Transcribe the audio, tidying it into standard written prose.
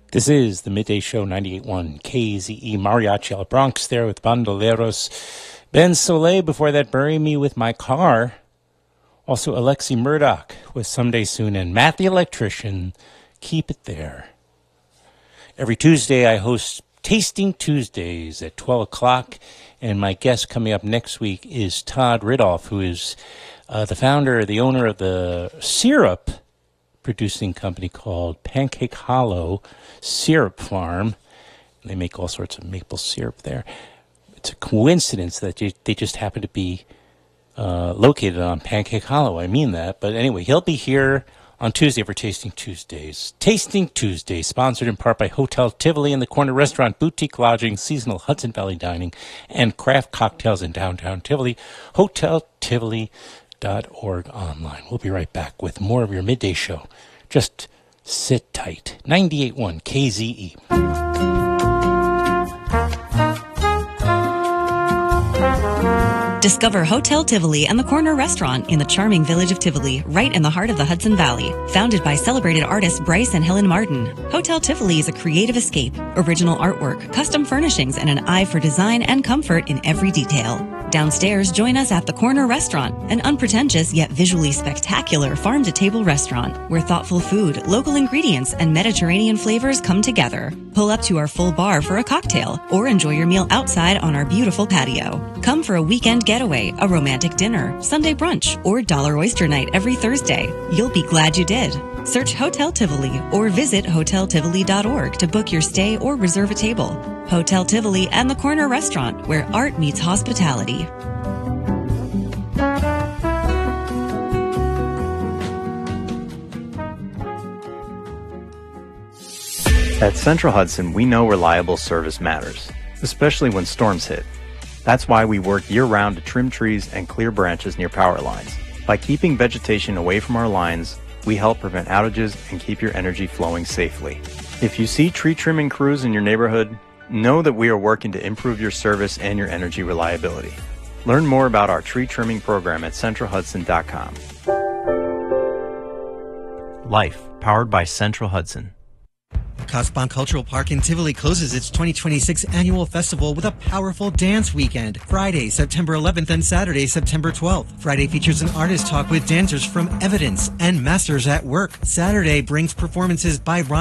This is the Midday Show 98.1 KZE Mariachi El Bronx there with Bandoleros. Ben Soleil, before that, Bury Me With My Car. Also Alexi Murdoch with Someday Soon, and Matt the Electrician, Keep It There. Every Tuesday I host Tasting Tuesdays at 12 o'clock, and my guest coming up next week is Todd Ridolf, who is the founder, the owner of the syrup producing company called Pancake Hollow Syrup Farm. They make all sorts of maple syrup there. It's a coincidence that they just happen to be located on Pancake Hollow. I mean that. But anyway, he'll be here on Tuesday for Tasting Tuesdays. Tasting Tuesdays, sponsored in part by Hotel Tivoli and the Corner Restaurant, Boutique Lodging, Seasonal Hudson Valley Dining, and Craft Cocktails in downtown Tivoli. HotelTivoli.org online. We'll be right back with more of your midday show. Just sit tight. 98.1 KZE. Discover Hotel Tivoli and the Corner Restaurant in the charming village of Tivoli, right in the heart of the Hudson Valley. Founded by celebrated artists Bryce and Helen Martin, Hotel Tivoli is a creative escape, original artwork, custom furnishings, and an eye for design and comfort in every detail. Downstairs, join us at the Corner Restaurant, an unpretentious yet visually spectacular farm-to-table restaurant where thoughtful food, local ingredients, and Mediterranean flavors come together. Pull up to our full bar for a cocktail or enjoy your meal outside on our beautiful patio. Come for a weekend getaway, a romantic dinner, Sunday brunch, or Dollar Oyster Night every Thursday. You'll be glad you did. Search Hotel Tivoli or visit HotelTivoli.org to book your stay or reserve a table. Hotel Tivoli and the Corner Restaurant, where art meets hospitality. At Central Hudson, we know reliable service matters, especially when storms hit. That's why we work year-round to trim trees and clear branches near power lines. By keeping vegetation away from our lines, we help prevent outages and keep your energy flowing safely. If you see tree trimming crews in your neighborhood, know that we are working to improve your service and your energy reliability. Learn more about our tree trimming program at centralhudson.com. Life, powered by Central Hudson. Cosbon Cultural Park in Tivoli closes its 2026 annual festival with a powerful dance weekend. Friday, September 11th and Saturday, September 12th. Friday features an artist talk with dancers from Evidence and Masters at Work. Saturday brings performances by Ron